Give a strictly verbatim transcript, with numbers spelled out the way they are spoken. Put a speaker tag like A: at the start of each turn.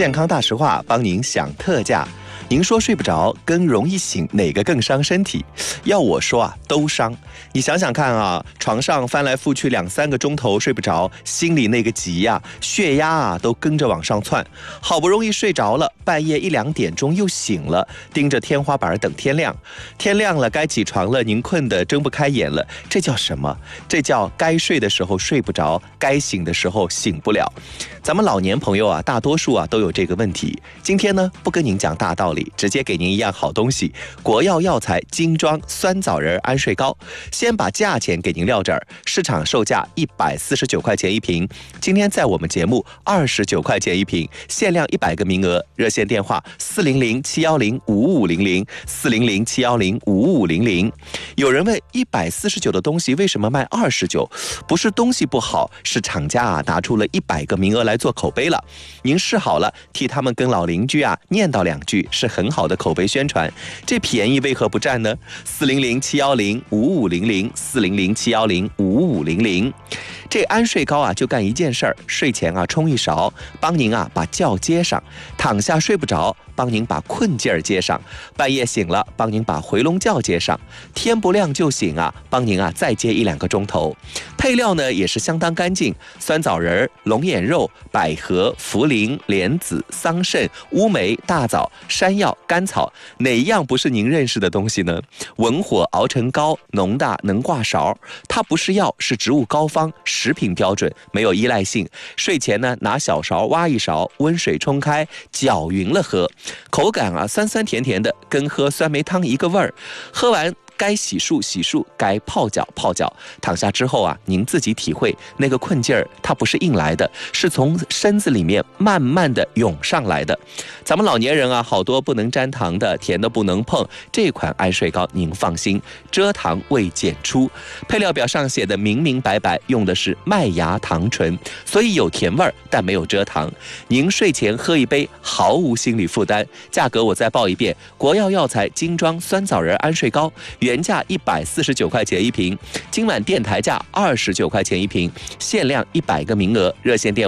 A: 健康大实话帮您享特价。您说睡不着跟容易醒哪个更伤身体？要我说啊，都伤。你想想看啊，床上翻来覆去两三个钟头睡不着，心里那个急呀、啊，血压啊都跟着往上窜。好不容易睡着了，半夜一两点钟又醒了，盯着天花板等天亮。天亮了，该起床了，您困得睁不开眼了，这叫什么？这叫该睡的时候睡不着，该醒的时候醒不了。咱们老年朋友啊，大多数啊都有这个问题。今天呢，不跟您讲大道理，直接给您一样好东西——国药药材精装酸枣仁安睡膏。先把价钱给您撂这儿，市场售价一百四十九块钱一瓶，今天在我们节目二十九块钱一瓶，限量一百个名额。热线电话四零零七幺零五五零零四零零七幺零五五零零。有人问，一百四十九的东西为什么卖二十九？不是东西不好，是厂家啊拿出了一百个名额来做口碑了。您试好了，替他们跟老邻居啊念叨两句，是很好的口碑宣传。这便宜为何不占呢？四零零七幺零五五零零四零零七幺零五五零零。这安睡膏啊，就干一件事儿，睡前啊冲一勺，帮您啊把觉接上；躺下睡不着，帮您把困劲儿接上；半夜醒了，帮您把回笼觉接上；天不亮就醒啊，帮您啊再接一两个钟头。配料呢也是相当干净，酸枣仁、龙眼肉、百合、茯苓、莲子、桑葚、乌梅、大枣、山药、甘草，哪一样不是您认识的东西呢？文火熬成膏，浓大能挂勺。它不是药，是植物膏方，食品标准，没有依赖性。睡前呢，拿小勺挖一勺，温水冲开，搅匀了喝。口感啊，酸酸甜甜的，跟喝酸梅汤一个味儿。喝完该洗漱洗漱，该泡脚泡脚。躺下之后啊，您自己体会那个困劲儿，它不是硬来的，是从身子里面慢慢的涌上来的。咱们老年人啊，好多不能沾糖的，甜的不能碰。这款安睡膏您放心，蔗糖未检出。配料表上写的明明白白，用的是麦芽糖醇，所以有甜味儿，但没有蔗糖。您睡前喝一杯，毫无心理负担。价格我再报一遍：国药药材精装酸枣仁安睡膏。原价一百四十九块钱一瓶，今晚电台价二十九块钱一瓶，限量一百个名额。热线电话